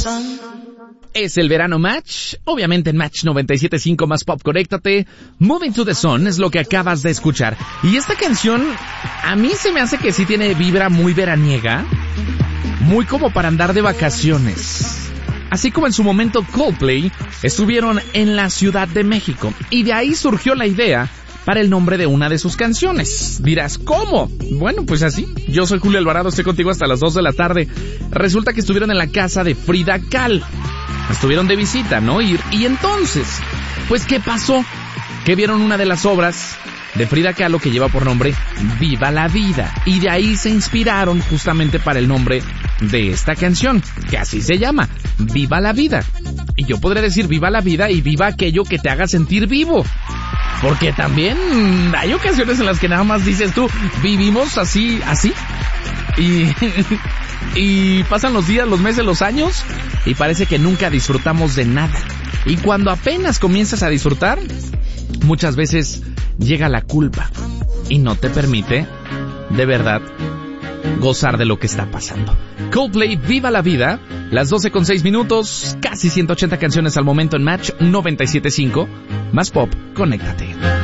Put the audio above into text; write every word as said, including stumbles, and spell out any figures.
Es el verano Match, obviamente en Match noventa y siete punto cinco más pop, conéctate. Moving to the Sun es lo que acabas de escuchar. Y esta canción, a mí se me hace que sí tiene vibra muy veraniega, muy como para andar de vacaciones. Así como en su momento Coldplay estuvieron en la Ciudad de México. Y de ahí surgió la idea para el nombre de una de sus canciones. Dirás, ¿cómo? Bueno, pues así. Yo soy Julio Alvarado, estoy contigo hasta las dos de la tarde. Resulta que estuvieron en la casa de Frida Kahlo. Estuvieron de visita, ¿no? Y, y entonces, pues, ¿qué pasó? Que vieron una de las obras de Frida Kahlo que lleva por nombre Viva la Vida. Y de ahí se inspiraron justamente para el nombre de esta canción, que así se llama, Viva la Vida. Y yo podré decir viva la vida y viva aquello que te haga sentir vivo. Porque también hay ocasiones en las que nada más dices tú, vivimos así, así. Y... Y pasan los días, los meses, los años y parece que nunca disfrutamos de nada. Y cuando apenas comienzas a disfrutar, muchas veces llega la culpa y no te permite, de verdad, gozar de lo que está pasando. Coldplay, Viva la Vida, las doce con seis minutos, casi ciento ochenta canciones al momento en Match noventa y siete punto cinco, más pop, conéctate.